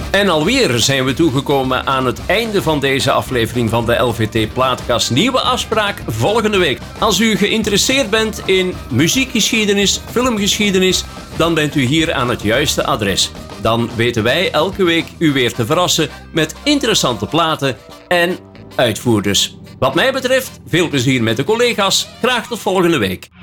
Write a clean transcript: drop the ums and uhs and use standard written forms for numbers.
En alweer zijn we toegekomen aan het einde van deze aflevering van de LVT Plaatkast. Nieuwe afspraak volgende week. Als u geïnteresseerd bent in muziekgeschiedenis, filmgeschiedenis, dan bent u hier aan het juiste adres. Dan weten wij elke week u weer te verrassen met interessante platen en uitvoerders. Wat mij betreft, veel plezier met de collega's. Graag tot volgende week.